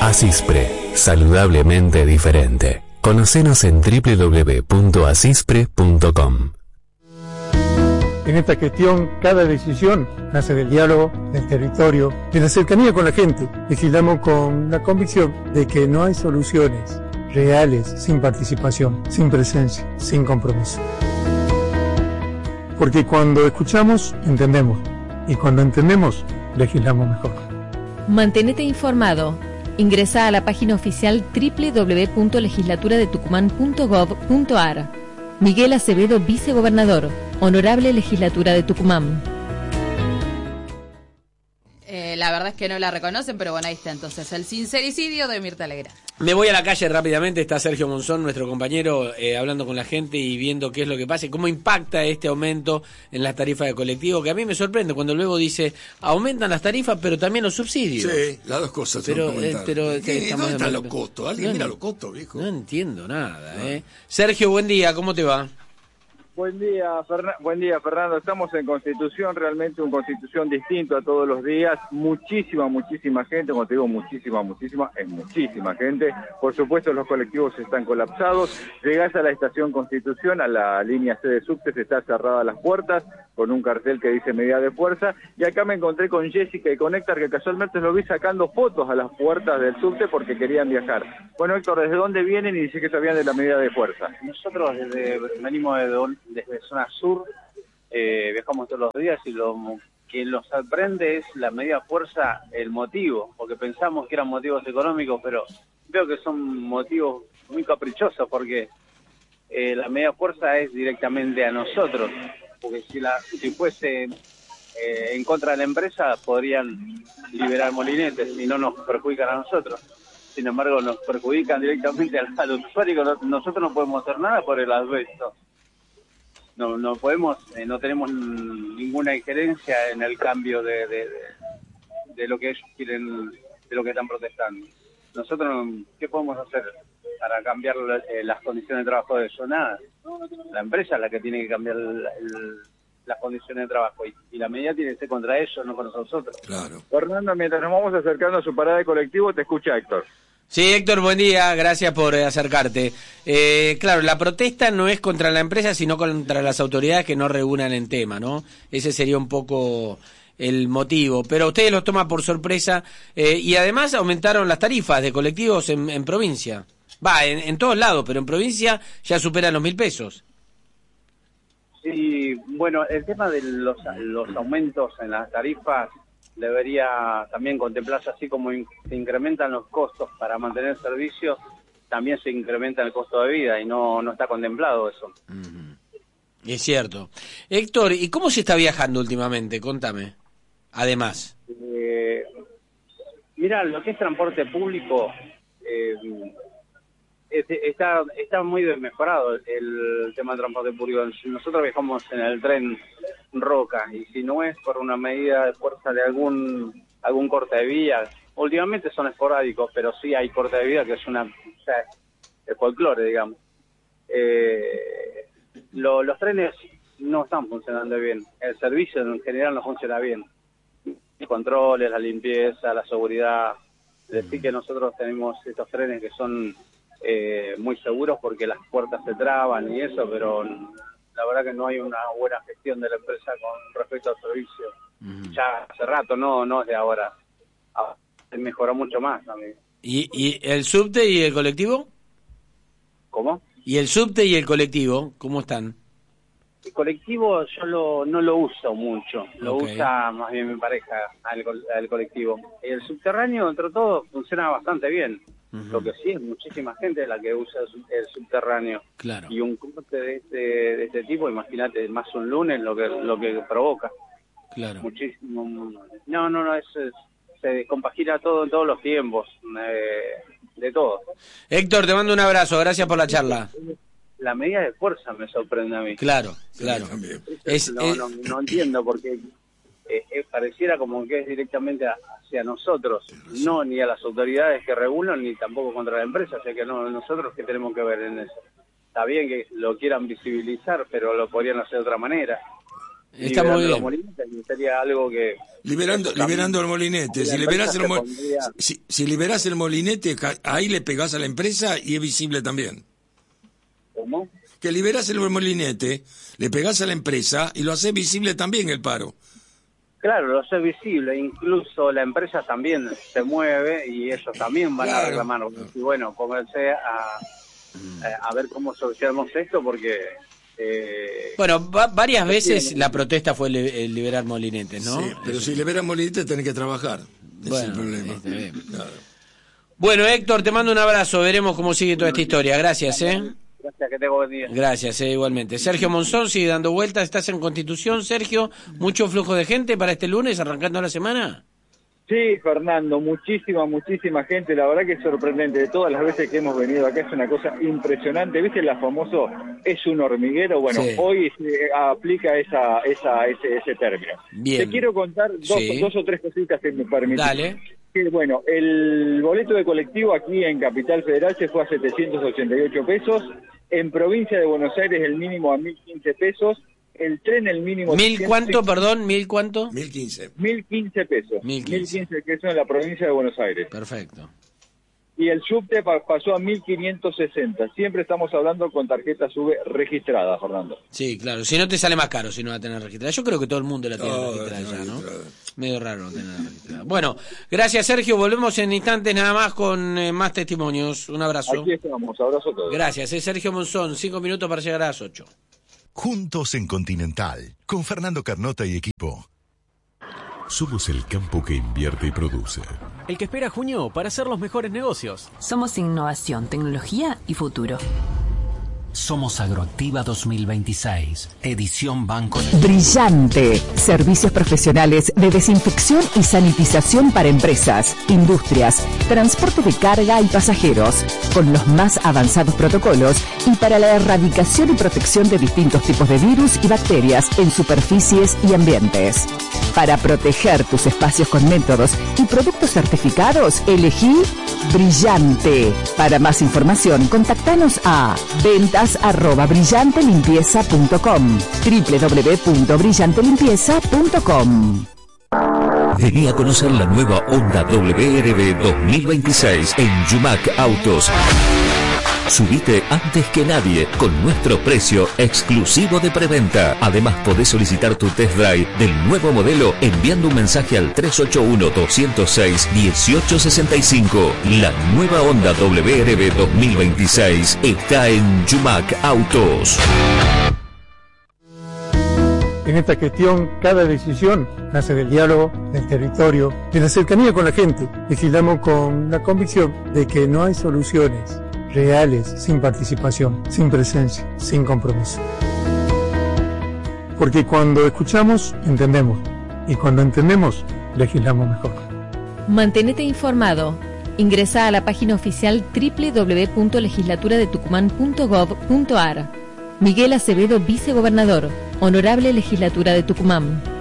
Asispre, saludablemente diferente. Conocenos en www.asispre.com. En esta gestión, cada decisión nace del diálogo, del territorio, de la cercanía con la gente. Legislamos con la convicción de que no hay soluciones reales sin participación, sin presencia, sin compromiso. Porque cuando escuchamos, entendemos. Y cuando entendemos, legislamos mejor. Mantenete informado. Ingresa a la página oficial www.legislaturadetucumán.gov.ar. Miguel Acevedo, vicegobernador. Honorable Legislatura de Tucumán. La verdad es que no la reconocen, pero bueno, ahí está entonces el sincericidio de Mirta Legrand. Me voy a la calle rápidamente, está Sergio Monzón, nuestro compañero, hablando con la gente y viendo qué es lo que pasa y cómo impacta este aumento en las tarifas de colectivo, que a mí me sorprende cuando luego dice, aumentan las tarifas pero también los subsidios. Sí, las dos cosas. Pero ¿dónde están los costos? ¿Alguien mira los costos, viejo? No entiendo nada, Sergio, buen día, ¿cómo te va? Buen día, Fernando. Estamos en Constitución, realmente una Constitución distinto a todos los días. Muchísima gente, como te digo, muchísima gente. Por supuesto, los colectivos están colapsados. Llegás a la estación Constitución, a la línea C de subte, se están cerradas las puertas, con un cartel que dice medida de fuerza. Y acá me encontré con Jessica y con Héctor, que casualmente lo vi sacando fotos a las puertas del subte porque querían viajar. Bueno, Héctor, ¿desde dónde vienen? Y dice que sabían de la medida de fuerza. Nosotros venimos desde zona sur, viajamos todos los días y lo que nos sorprende es la medida fuerza, el motivo, porque pensamos que eran motivos económicos, pero veo que son motivos muy caprichosos, porque la medida fuerza es directamente a nosotros, porque si fuese en contra de la empresa podrían liberar molinetes y no nos perjudican a nosotros. Sin embargo, nos perjudican directamente al usuario. Nosotros no podemos hacer nada por el asbesto. No podemos, no tenemos ninguna injerencia en el cambio de lo que ellos quieren, de lo que están protestando. Nosotros, ¿qué podemos hacer para cambiar las condiciones de trabajo de ellos? Nada. La empresa es la que tiene que cambiar las condiciones de trabajo y la medida tiene que ser contra ellos, no contra nosotros. Claro. Fernando, mientras nos vamos acercando a su parada de colectivo, te escucha Héctor. Sí, Héctor, buen día, gracias por acercarte. Claro, la protesta no es contra la empresa, sino contra las autoridades que no regulan el tema, ¿no? Ese sería un poco el motivo. Pero ustedes los toman por sorpresa y además aumentaron las tarifas de colectivos en provincia. En todos lados, pero en provincia ya superan los 1.000 pesos. Sí, bueno, el tema de los aumentos en las tarifas debería también contemplarse, así como se incrementan los costos para mantener el servicio, también se incrementa el costo de vida y no está contemplado eso. Es cierto. Héctor, ¿y cómo se está viajando últimamente? Contame. Además. Mira, lo que es transporte público está muy desmejorado el tema del transporte público. Nosotros viajamos en el tren Roca y si no es por una medida de fuerza de algún corte de vía, últimamente son esporádicos, pero sí hay corte de vía que es el folclore, digamos. Los trenes no están funcionando bien, el servicio en general no funciona bien. Los controles, la limpieza, la seguridad. Decir que nosotros tenemos estos trenes que son muy seguros porque las puertas se traban y eso, pero la verdad que no hay una buena gestión de la empresa con respecto al servicio. Ya hace rato, no es de ahora. Se mejoró mucho más también. ¿Y el subte y el colectivo? ¿Cómo? ¿Y el subte y el colectivo, cómo están? El colectivo yo no lo uso mucho, lo usa más bien mi pareja al colectivo. El subterráneo, entre todo, funciona bastante bien. Lo que sí es muchísima gente la que usa el subterráneo. Claro. Y un corte de este tipo, imagínate, más un lunes lo que provoca. Claro. Muchísimo. No, se descompagina todo en todos los tiempos, de todo. Héctor, te mando un abrazo, gracias por la charla. La medida de fuerza me sorprende a mí. Claro. No entiendo porque pareciera como que es directamente hacia nosotros, no ni a las autoridades que regulan ni tampoco contra la empresa, o sea que no, nosotros qué tenemos que ver en eso. Está bien que lo quieran visibilizar, pero lo podrían hacer de otra manera. Está muy bien. Los molinetes, sería algo que... Liberando el molinete. Si liberás el molinete, ahí le pegás a la empresa y es visible también. ¿Cómo? Que liberás el molinete, le pegás a la empresa y lo haces visible también el paro. Claro, lo hace visible, incluso la empresa también se mueve y ellos también van a reclamar. Y bueno, pónganse a ver cómo solucionamos esto, porque... Bueno, varias veces la protesta fue el liberar molinetes, ¿no? Sí, pero si liberas molinetes tenés que trabajar. Ese es el problema. Claro. Bueno, Héctor, te mando un abrazo. Veremos cómo sigue toda esta historia. Gracias, Gracias, que tengo buen día. Gracias, igualmente. Sergio Monzón sigue dando vueltas. ¿Estás en Constitución, Sergio? ¿Mucho flujo de gente para este lunes, arrancando la semana? Sí, Fernando, muchísima gente, la verdad que es sorprendente, de todas las veces que hemos venido acá es una cosa impresionante, ¿viste la famoso es un hormiguero? Bueno, sí. Hoy se aplica ese término. Bien. Te quiero contar dos o tres cositas que me permiten. Dale. Que bueno, el boleto de colectivo aquí en Capital Federal se fue a 788 pesos, en provincia de Buenos Aires el mínimo a 1.015 pesos, el tren el mínimo... ¿1.000 cuánto, perdón? ¿1.000 cuánto? 1.015. 1.015 pesos. 1.015 pesos en la provincia de Buenos Aires. Perfecto. Y el subte pasó a 1.560. Siempre estamos hablando con tarjeta SUBE registrada, Fernando. Sí, claro. Si no te sale más caro si no la tenés registrada. Yo creo que todo el mundo la tiene registrada ya, ¿no? Medio raro no tenerla registrada. Bueno, gracias, Sergio. Volvemos en instantes nada más con más testimonios. Un abrazo. Aquí estamos. Abrazo a todos. Gracias. Es Sergio Monzón. 5 minutos para llegar a las 8. Juntos en Continental, con Fernando Carnota y equipo. Somos el campo que invierte y produce. El que espera junio para hacer los mejores negocios. Somos innovación, tecnología y futuro. Somos Agroactiva 2026, edición Banco... Brillante. Servicios profesionales de desinfección y sanitización para empresas, industrias, transporte de carga y pasajeros, con los más avanzados protocolos y para la erradicación y protección de distintos tipos de virus y bacterias en superficies y ambientes. Para proteger tus espacios con métodos y productos certificados, elegí Brillante. Para más información, contactanos a ventas@brillantelimpieza.com, www.brillantelimpieza.com. Vení a conocer la nueva Honda WRB 2026 en Yumac Autos. Subite antes que nadie con nuestro precio exclusivo de preventa. Además podés solicitar tu test drive del nuevo modelo enviando un mensaje al 381-206-1865. La nueva Honda WRB 2026 está en Yumac Autos. En esta gestión, cada decisión nace del diálogo, del territorio, de la cercanía con la gente. Legislamos con la convicción de que no hay soluciones reales sin participación, sin presencia, sin compromiso. Porque cuando escuchamos, entendemos. Y cuando entendemos, legislamos mejor. Mantenete informado. Ingresa a la página oficial www.legislaturadetucumán.gov.ar. Miguel Acevedo, vicegobernador. Honorable Legislatura de Tucumán.